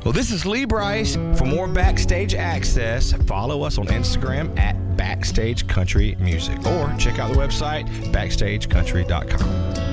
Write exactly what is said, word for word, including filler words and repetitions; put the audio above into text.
Well, this is Lee Bryce. For more backstage access, follow us on Instagram at Backstage Country Music or check out the website backstage country dot com.